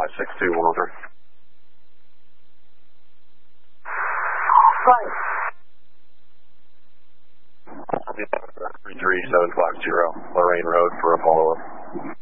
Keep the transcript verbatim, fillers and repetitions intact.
five six two one oh three. Right. three three seven five zero, Lorraine Road for a follow-up.